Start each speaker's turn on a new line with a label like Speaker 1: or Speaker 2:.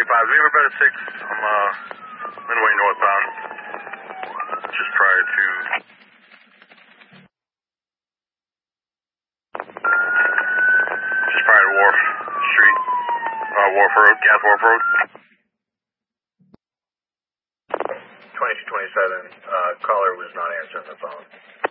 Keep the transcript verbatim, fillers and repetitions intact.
Speaker 1: seventy-five, leave about at six. I'm, uh, Midway northbound. Just prior to... Just prior to Wharf Street. Uh, Wharf Road, Gas Wharf Road.
Speaker 2: twenty-two twenty-seven, uh, caller was not answering the phone.